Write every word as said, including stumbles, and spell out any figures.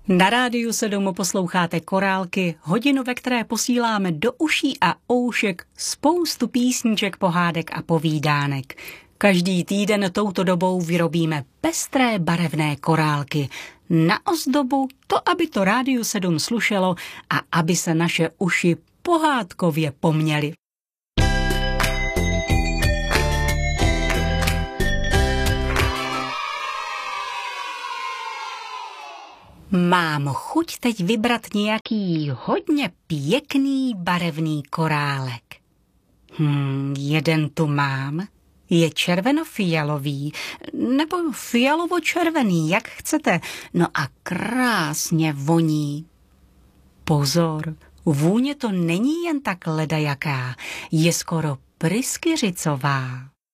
Na Rádiu sedm posloucháte Korálky, hodinu, ve které posíláme do uší a oušek spoustu písniček, pohádek a povídánek. Každý týden touto dobou vyrobíme pestré barevné korálky. Na ozdobu to, aby to Rádiu sedm slušelo a aby se naše uši pohádkově poměly. Mám chuť teď vybrat nějaký hodně pěkný barevný korálek. Hmm, jeden tu mám. Je červeno-fialový, nebo fialovo-červený, jak chcete. No a krásně voní. Pozor, vůně to není jen tak ledajaká, je skoro pryskyřicová.